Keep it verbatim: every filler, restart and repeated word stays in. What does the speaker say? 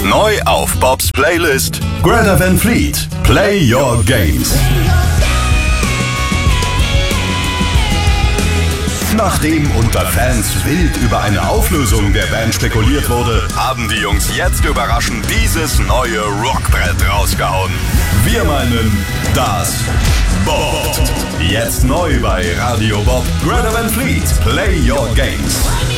neu auf Bobs Playlist Greta Van Fleet, Play Your Games. Nachdem unter Fans wild über eine Auflösung der Band spekuliert wurde, haben die Jungs jetzt überraschend dieses neue Rockbrett rausgehauen. Wir meinen das Bob. Jetzt neu bei Radio Bob, Greta Van Fleet, Play Your Games.